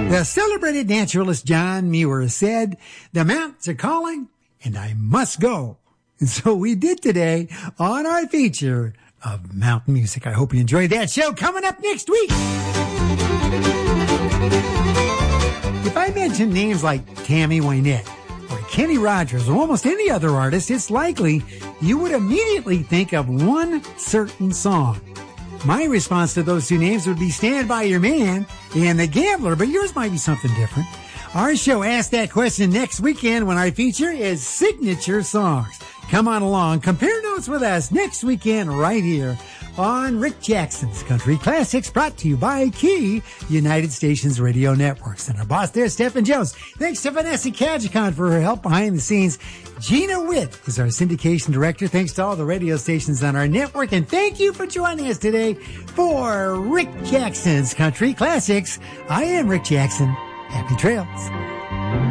The celebrated naturalist John Muir said, "The mountains are calling and I must go." And so we did today on our feature of mountain music. I hope you enjoyed that show. Coming up next week, if I mention names like Tammy Wynette or Kenny Rogers or almost any other artist, it's likely you would immediately think of one certain song. My response to those two names would be Stand By Your Man and The Gambler, but yours might be something different. Our show asks that question next weekend when our feature is Signature Songs. Come on along, compare notes with us next weekend right here on Rick Jackson's Country Classics, brought to you by Key United Stations Radio Networks. And our boss there, Stephen Jones. Thanks to Vanessa Kajikon for her help behind the scenes. Gina Witt is our syndication director. Thanks to all the radio stations on our network. And thank you for joining us today for Rick Jackson's Country Classics. I am Rick Jackson. Happy trails.